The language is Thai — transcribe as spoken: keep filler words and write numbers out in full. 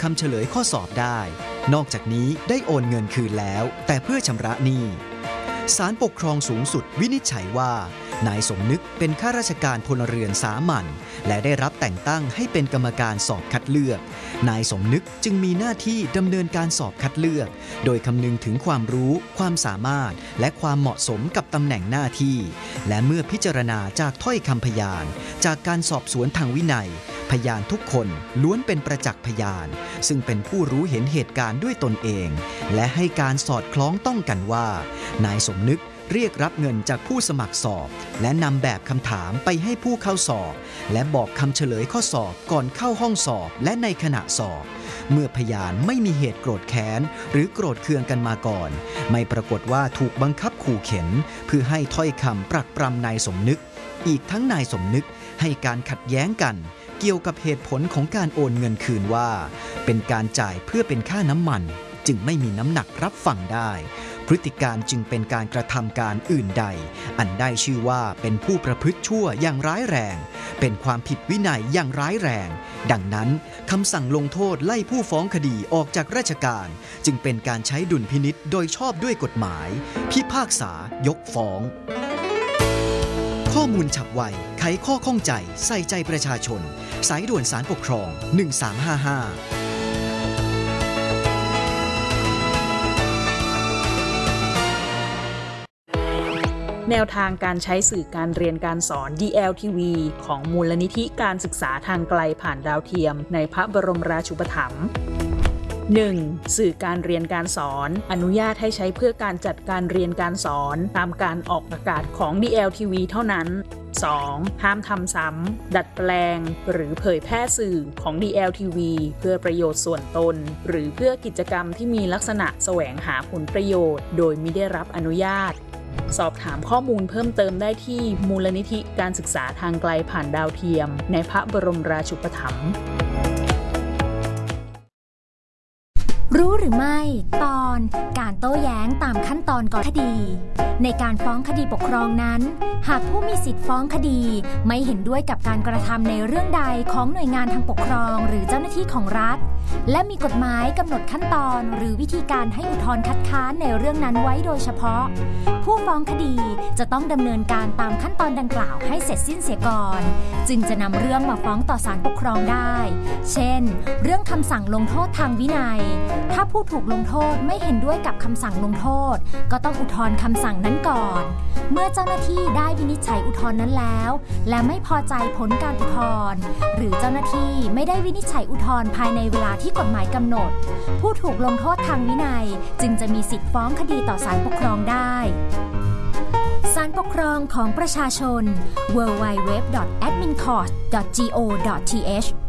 คำเฉลยข้อสอบได้นอกจากนี้ได้โอนเงินคืนแล้วแต่เพื่อชำระหนี้ศาลปกครองสูงสุดวินิจฉัยว่านายสมนึกเป็นข้าราชการพลเรือนสามัญและได้รับแต่งตั้งให้เป็นกรรมการสอบคัดเลือกนายสมนึกจึงมีหน้าที่ดำเนินการสอบคัดเลือกโดยคำนึงถึงความรู้ความสามารถและความเหมาะสมกับตำแหน่งหน้าที่และเมื่อพิจารณาจากถ้อยคำพยานจากการสอบสวนทางวินัยพยานทุกคนล้วนเป็นประจักษ์พยานซึ่งเป็นผู้รู้เห็นเหตุการณ์ด้วยตนเองและให้การสอดคล้องต้องกันว่านายสมนึกเรียกรับเงินจากผู้สมัครสอบและนำแบบคำถามไปให้ผู้เข้าสอบและบอกคำเฉลยข้อสอบก่อนเข้าห้องสอบและในขณะสอบเมื่อพยานไม่มีเหตุโกรธแค้นหรือโกรธเคืองกันมาก่อนไม่ปรากฏว่าถูกบังคับขู่เข็นเพื่อให้ถ้อยคำปรักปรำนายสมนึกอีกทั้งนายสมนึกให้การขัดแย้งกันเกี่ยวกับเหตุผลของการโอนเงินคืนว่าเป็นการจ่ายเพื่อเป็นค่าน้ำมันจึงไม่มีน้ำหนักรับฟังได้พฤติการจึงเป็นการกระทำการอื่นใดอันได้ชื่อว่าเป็นผู้ประพฤติชั่วอย่างร้ายแรงเป็นความผิดวินัยอย่างร้ายแรงดังนั้นคำสั่งลงโทษไล่ผู้ฟ้องคดีออกจากราชการจึงเป็นการใช้ดุลพินิจโดยชอบด้วยกฎหมายพิพากษายกฟ้องข้อมูลฉับไวไขข้อข้องใจใส่ใจประชาชนสายด่วนศาลปกครองหนึ่งสามห้าห้าแนวทางการใช้สื่อการเรียนการสอน ดี แอล ที วี ของมูลนิธิการศึกษาทางไกลผ่านดาวเทียมในพระบรมราชูปถัมภ์ หนึ่ง. สื่อการเรียนการสอนอนุญาตให้ใช้เพื่อการจัดการเรียนการสอนตามการออกอากาศของ ดี แอล ที วี เท่านั้น สอง. ห้ามทำซ้ำดัดแปลงหรือเผยแพร่สื่อของ ดี แอล ที วี เพื่อประโยชน์ส่วนตนหรือเพื่อกิจกรรมที่มีลักษณะแสวงหาผลประโยชน์โดยมิได้รับอนุญาตสอบถามข้อมูลเพิ่มเติมได้ที่มูลนิธิการศึกษาทางไกลผ่านดาวเทียมในพระบรมราชูปถัมภ์รู้หรือไม่ตอนการโต้แย้งตามขั้นตอนก่อนคดีในการฟ้องคดีปกครองนั้นหากผู้มีสิทธิฟ้องคดีไม่เห็นด้วยกับการกระทำในเรื่องใดของหน่วยงานทางปกครองหรือเจ้าหน้าที่ของรัฐและมีกฎหมายกำหนดขั้นตอนหรือวิธีการให้อุทธรณ์คัดค้านในเรื่องนั้นไว้โดยเฉพาะผู้ฟ้องคดีจะต้องดำเนินการตามขั้นตอนดังกล่าวให้เสร็จสิ้นเสียก่อนจึงจะนำเรื่องมาฟ้องต่อศาลปกครองได้เช่นเรื่องคำสั่งลงโทษทางวินัยถ้าผู้ถูกลงโทษไม่เห็นด้วยกับคำสั่งลงโทษก็ต้องอุทธรณ์คำสั่งนั้นก่อนเมื่อเจ้าหน้าที่ได้วินิจฉัยอุทธรณ์นั้นแล้วและไม่พอใจผลการอุทธรณ์หรือเจ้าหน้าที่ไม่ได้วินิจฉัยอุทธรณ์ภายในเวลาที่กฎหมายกำหนดผู้ถูกลงโทษทางวินัยจึงจะมีสิทธิฟ้องคดีต่อศาลปกครองได้ศาลปกครองของประชาชน ดับเบิลยู ดับเบิลยู ดับเบิลยู ดอท แอดมินคอร์ท ดอท จี โอ ดอท ที เอช